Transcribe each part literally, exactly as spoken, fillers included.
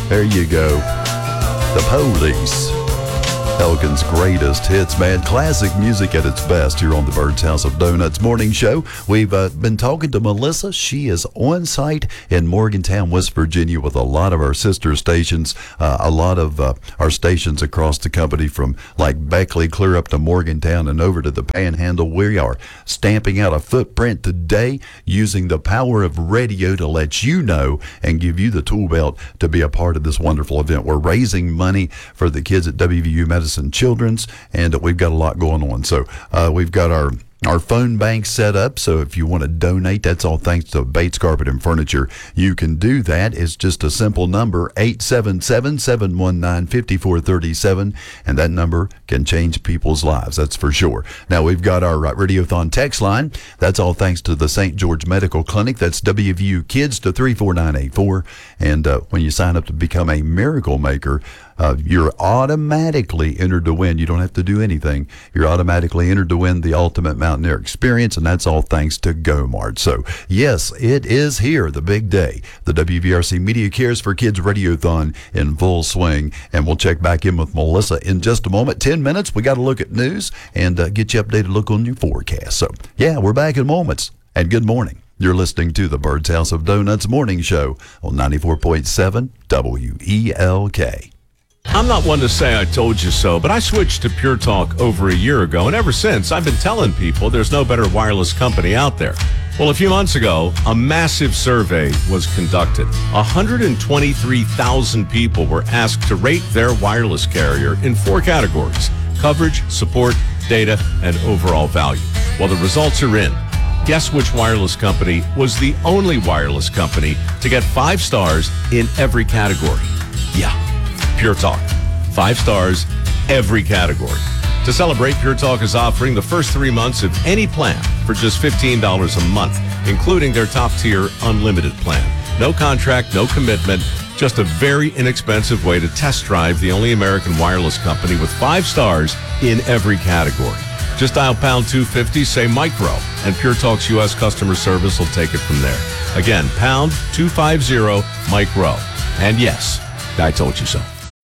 There you go. The Police. Elkin's greatest hits, man. Classic music at its best here on the Bird's House of Donuts morning show. We've uh, been talking to Melissa. She is on site in Morgantown, West Virginia with a lot of our sister stations, uh, a lot of uh, our stations across the company from like Beckley clear up to Morgantown and over to the Panhandle. We are stamping out a footprint today using the power of radio to let you know and give you the tool belt to be a part of this wonderful event. We're raising money for the kids at W V U Medicine Children's, and we've got a lot going on. So uh, we've got our Our phone bank set up, so if you want to donate, that's all thanks to Bates Carpet and Furniture. You can do that. It's just a simple number, eight seven seven, seven one nine, five four three seven, and that number can change people's lives, that's for sure. Now, we've got our uh, Radiothon text line. That's all thanks to the Saint George Medical Clinic. That's W V U Kids to three four nine eight four, and uh, when you sign up to become a Miracle Maker, Uh, you're automatically entered to win. You don't have to do anything. You're automatically entered to win the Ultimate Mountaineer Experience, and that's all thanks to GoMart. So, yes, it is here, the big day. The W V R C Media Cares for Kids Radiothon in full swing, and we'll check back in with Melissa in just a moment. Ten minutes, we got to look at news and uh, get you updated look on your forecast. So, yeah, we're back in moments, and good morning. You're listening to the Bird's House of Donuts morning show on ninety-four point seven W E L K. I'm not one to say I told you so, but I switched to Pure Talk over a year ago, and ever since, I've been telling people there's no better wireless company out there. Well, a few months ago, a massive survey was conducted. one hundred twenty-three thousand people were asked to rate their wireless carrier in four categories: coverage, support, data, and overall value. Well, the results are in. Guess which wireless company was the only wireless company to get five stars in every category? Yeah. Pure Talk. Five stars, every category. To celebrate, Pure Talk is offering the first three months of any plan for just fifteen dollars a month, including their top-tier unlimited plan. No contract, no commitment, just a very inexpensive way to test drive the only American wireless company with five stars in every category. Just dial pound two fifty, say micro, and Pure Talk's U S customer service will take it from there. Again, pound two fifty, micro. And yes, I told you so.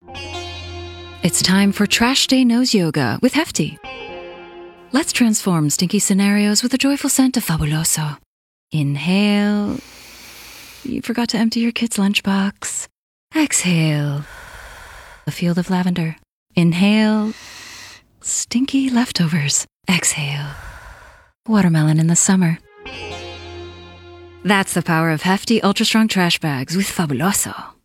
It's time for Trash Day Nose Yoga with Hefty. Let's transform stinky scenarios with a joyful scent of Fabuloso. Inhale. You forgot to empty your kid's lunchbox. Exhale. A field of lavender. Inhale. Stinky leftovers. Exhale. Watermelon in the summer. That's the power of Hefty Ultra Strong Trash Bags with Fabuloso.